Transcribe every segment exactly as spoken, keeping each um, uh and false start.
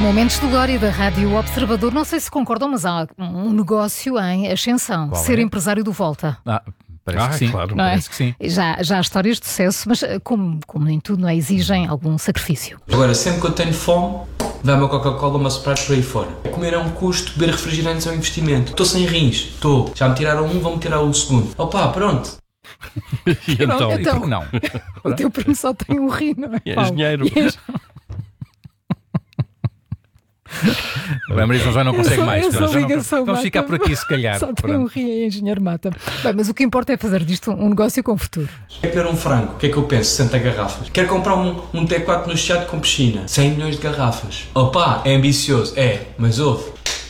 Momentos de glória da Rádio Observador. Não sei se concordam, mas há um negócio em ascensão. Qual Ser é? empresário do Volta. Ah, parece Ah, que sim. claro. Não é? Parece que sim. Já, já há histórias de sucesso, mas como, como nem tudo, não é? Exigem algum sacrifício. Agora, sempre que eu tenho fome, dá uma Coca-Cola, uma Sprite por aí fora. Comer é um custo, beber refrigerantes é um investimento. Estou sem rins, estou. Já me tiraram um, vão-me tirar o segundo. Opa, pronto. E então? então. E por que não? O teu primo só tem um rim, não é? E é Paulo? engenheiro. E és- A Marisa já não consegue Essa- mais. essa já não- ligação Vamos ficar por aqui, se calhar. Só tem Pronto. um rim e engenheiro mata. Bem, mas o que importa é fazer disto um negócio com futuro. Quer ter um frango, o que é que eu penso? sessenta garrafas. Quero comprar um, um T quatro no Chiado com piscina. cem milhões de garrafas. Opa, é ambicioso. É, mas ouve.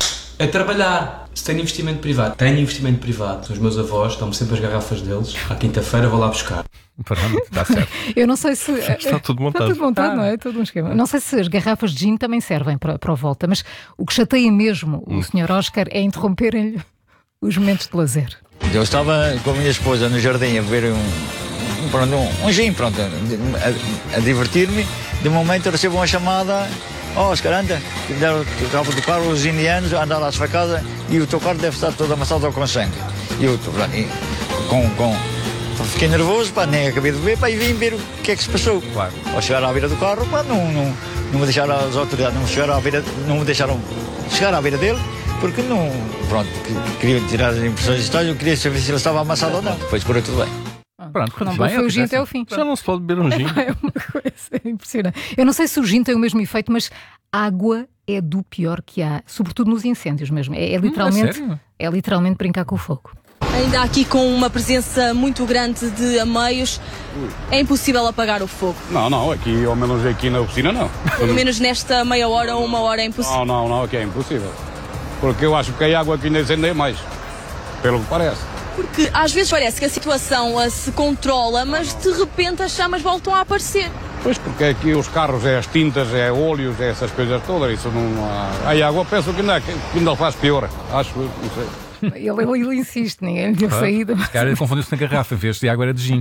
É trabalhar. Se tenho investimento privado, tenho investimento privado. Os meus avós dão-me sempre as garrafas deles. À quinta-feira vou lá buscar. Pronto, está certo. Eu não sei se... Está tudo montado. Está tudo montado, Ah. não é? Todo um esquema. Não sei se as garrafas de gin também servem para, para o Volta, mas o que chateia mesmo o senhor Oscar é interromperem-lhe os momentos de lazer. Eu estava com a minha esposa no jardim a beber um, um, pronto, um, um gin, pronto, a, a divertir-me. De momento eu recebo uma chamada: ó, oh, Oscar, anda, que deram o carro do carro, os indianos, a andar à sua casa e o teu carro deve estar todo amassado com sangue. E eu, pronto, e, com, com, fiquei nervoso, pá, nem acabei de beber, pá, e vim ver o que é que se passou. Claro. Ao chegar à beira do carro, pá, não, não, não me deixaram, as autoridades não, chegaram à beira, não me deixaram chegar à beira dele, porque não, pronto, que- queriam tirar as impressões de história, eu queria saber se ele estava amassado ou não. Depois correu tudo bem. Pronto, Não bem, foi o gin acontece. até o fim. Já não se pode beber um gin. É uma coisa impressionante. Eu não sei se o gin tem o mesmo efeito, mas água é do pior que há, sobretudo nos incêndios mesmo. É, é literalmente, sério? é literalmente brincar com o fogo. Ainda aqui com uma presença muito grande de ameios, é impossível apagar o fogo. Não, não, aqui, ao menos aqui na oficina, não. Pelo menos nesta meia hora ou uma hora é impossível. Não, não, não, aqui é impossível. Porque eu acho que a água aqui ainda incendeia mais, pelo que parece. Porque às vezes parece que a situação ah, se controla, mas de repente as chamas voltam a aparecer. Pois, porque aqui os carros, é as tintas, é óleos, é essas coisas todas, isso não há... A água penso que ainda, que ainda faz pior, acho, não sei. Ele, ele, ele insiste, ninguém lhe deu saída. Se calhar ele confundiu-se na garrafa, em vez de água era de gin.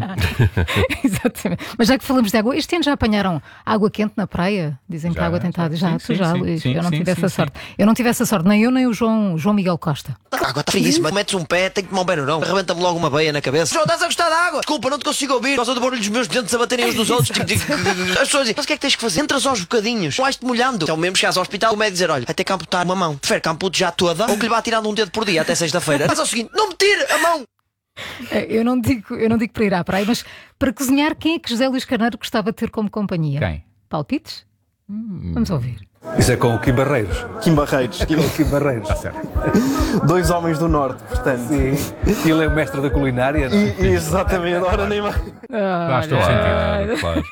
Exatamente. Mas já que falamos de água, este ano já apanharam água quente na praia? Dizem que Já, a água tem estado. Já, sim, tu sim, já, sim, Luís. sim, eu não sim, tive sim, essa sim. sorte. Eu não tive essa sorte, nem eu, nem o João, João Miguel Costa. A água está friíssima. Metes um pé, tem que tomar um beirão. Arrebenta-me logo uma beia na cabeça. João, estás a gostar da água? Desculpa, não te consigo ouvir. Por causa do barulho dos meus dentes a baterem uns nos outros. Tipo, tipo, As pessoas dizem, mas o que é que tens que fazer? Entras aos bocadinhos, vais-te molhando. Então mesmo chegares ao hospital, o médico dizer, olha, vai ter que amputar uma mão. Prefere que ampute já toda ou que lhe vá tirando um dedo por dia até sexta-feira. Mas é o seguinte, não me tire a mão. Eh, Eu não digo, eu não digo para ir à praia, mas para cozinhar, quem é que José Luís Carneiro gostava de ter como companhia? Quem? Palpites? Vamos ouvir. Isso é com o Kim Barreiros. Kim Barreiros. Com o Kim Barreiros. Está certo. Dois homens do Norte, portanto. Sim. Ele é o mestre da culinária. não é? E, exatamente, ora nem mais. Faz todo sentido. Claro.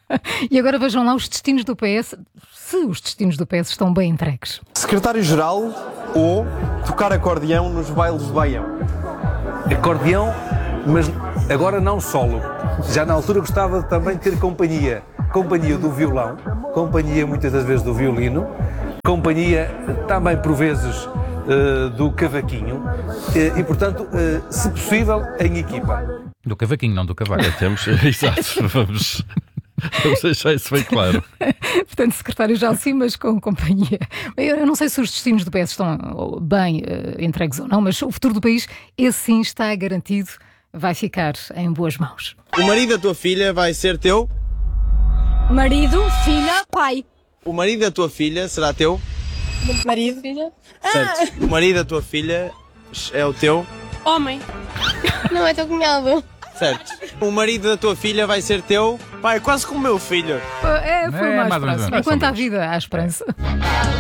E agora vejam lá os destinos do P S, se os destinos do P S estão bem entregues. Secretário-Geral ou tocar acordeão nos bailes de Baião. Acordeão, mas agora não solo. Já na altura gostava também de ter companhia. Companhia do violão, companhia muitas das vezes do violino, companhia também por vezes eh, do cavaquinho eh, e, portanto, eh, se possível, em equipa. Do cavaquinho, não do cavaco. Temos, exato, vamos, vamos deixar isso bem claro. Portanto, secretário-geral sim, mas com companhia. Eu eu não sei se os destinos do P S estão oh, bem eh, entregues ou não, mas o futuro do país, esse sim está garantido, vai ficar em boas mãos. O marido da tua filha vai ser teu? Marido, filha, pai. O marido da tua filha será teu? Marido, filha. Certo. O marido da tua filha é o teu? Homem. Não é teu cunhado. Certo. O marido da tua filha vai ser teu? Pai, quase como o meu filho. É, foi É, mais mais ou menos, próximo. mais ou Enquanto há menos. vida, há esperança.